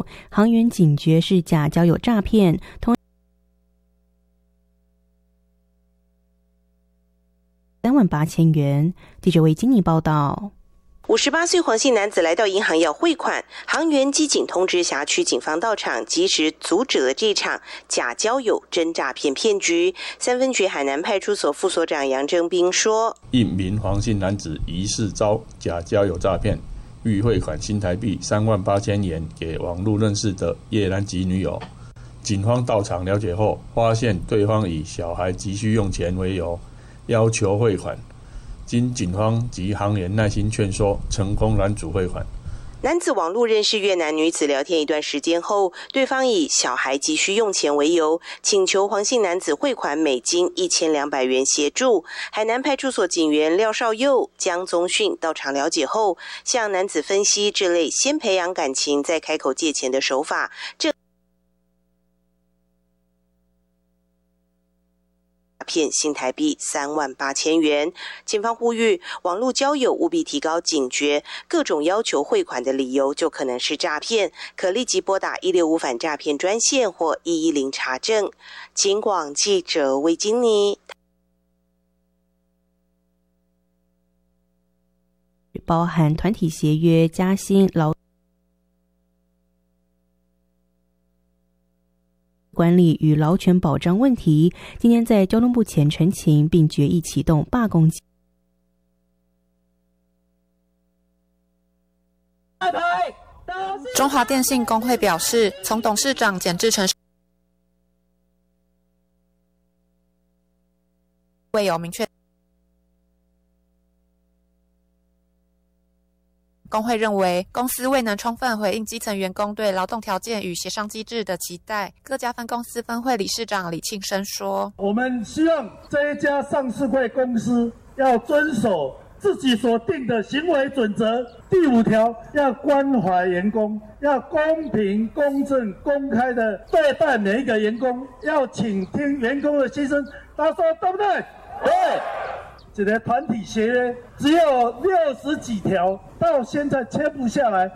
航员警觉是假交友诈骗，同38000元。记者为金妮报道。 58岁黄姓男子来到银行要汇款，行员机警通知辖区警方到场，及时阻止了这场假交友真诈骗骗局。三分局海南派出所副所长杨正斌说： 一名黄姓男子疑似遭假交友诈骗，欲汇款新台币38000元给网络认识的叶南籍女友。警方到场了解后，发现对方以小孩急需用钱为由，要求汇款。经警方及行员耐心劝说，成功拦阻汇款。 男子网络认识越南女子聊天一段时间后，对方以小孩急需用钱为由，请求黄姓男子汇款美金1200元协助。海南派出所警员廖少佑、江宗训到场了解后，向男子分析这类先培养感情再开口借钱的手法，骗新台币38000元。警方呼吁网络交友务必提高警觉，各种要求汇款的理由就可能是诈骗，可立即拨打165反诈骗专线或110查证。警广记者魏金妮。 包含团体协约、加薪、劳管理与劳权保障问题，今天在交通部前陈情，并决议启动罢工。 中华电信工会表示，从董事长简志成未有明确。工会认为，公司未能充分回应基层员工对劳动条件与协商机制的期待。各家分公司分会理事长李庆生说：“ 我们希望这一家上市会公司要遵守自己所定的行为准则。第5条，要关怀员工，要公平、公正、公开的对待每一个员工，要倾听员工的心声。他说对不对？对。”这个团体协约只有60几条，到现在签不下来。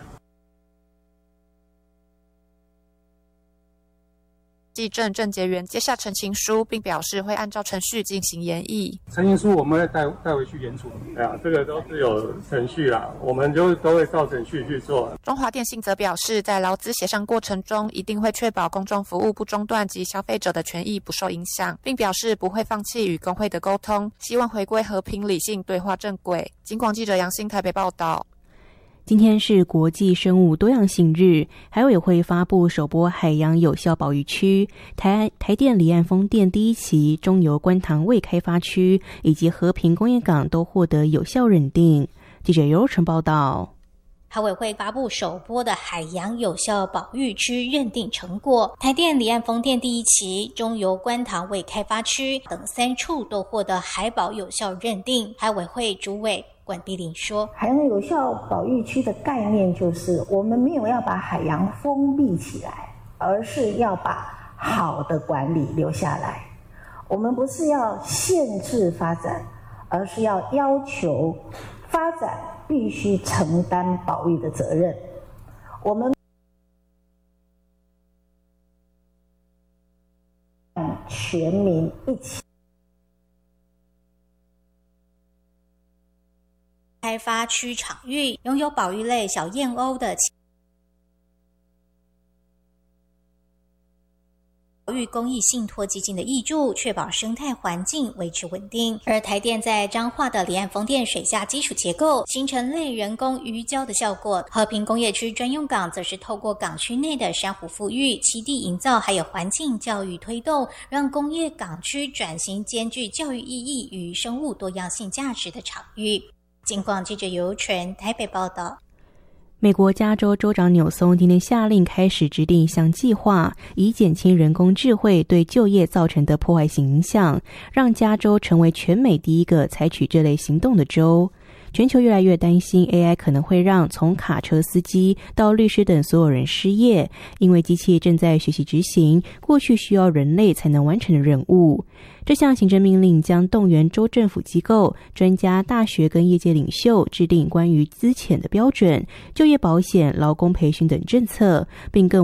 继郑捷元接下陈情书，并表示会按照程序进行研议。 陈情书我们会带回去研处，这个都是有程序啦，我们就都会照程序去做。 中华电信则表示，在劳资协商过程中，一定会确保公众服务不中断及消费者的权益不受影响，并表示不会放弃与工会的沟通，希望回归和平理性对话正轨。警广记者杨欣台北报道。 今天是国际生物多样性日，海委会发布首波海洋有效保育区，台电离岸风电第1期、中油观塘未开发区以及和平工业港都获得有效认定。记者尤成报道。 海委会发布首波的海洋有效保育区认定成果，台电离岸风电第1期、中油观塘未开发区等3处都获得海保有效认定。海委会主委管碧玲说：“ 海洋有效保育区的概念就是，我们没有要把海洋封闭起来，而是要把好的管理留下来。我们不是要限制发展，而是要求发展必须承担保育的责任。我们全民一起。” 开发区场域拥有保育类小燕鸥的保育公益信托基金的挹注，确保生态环境维持稳定。而台电在彰化的离岸风电水下基础结构形成类人工鱼礁的效果，和平工业区专用港则是透过港区内的珊瑚复育、栖地营造还有环境教育推动，让工业港区转型兼具教育意义与生物多样性价值的场域。警广记者尤纯台北报道。 美国加州州长纽松今天下令开始制定一项计划，以减轻人工智慧对就业造成的破坏性影响，让加州成为全美第一个采取这类行动的州。全球越来越担心 AI 可能会让从卡车司机到律师等所有人失业，因为机器正在学习执行过去需要人类才能完成的任务。这项行政命令将动员州政府机构、专家、大学跟业界领袖制定关于资遣的标准、就业保险、劳工培训等政策，并更